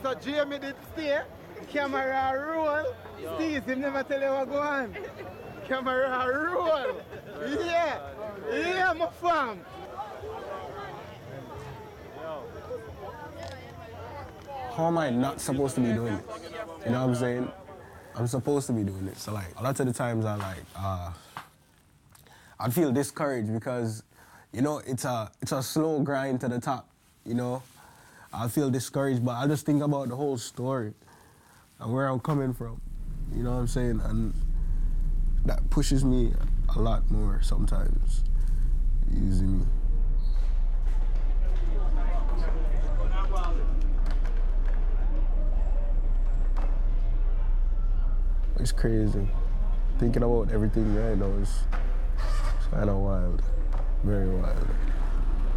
So Jamie did stay, camera roll. Steve, him never tell you what go on. Camera roll. Yeah, my fam. How am I not supposed to be doing this? You know what I'm saying? I'm supposed to be doing this. So like a lot of the times I feel discouraged because, you know, it's a slow grind to the top, you know. I feel discouraged, but I just think about the whole story and where I'm coming from, you know what I'm saying? And that pushes me a lot more sometimes, using me. It's crazy. Thinking about everything right now is kind of wild, very wild.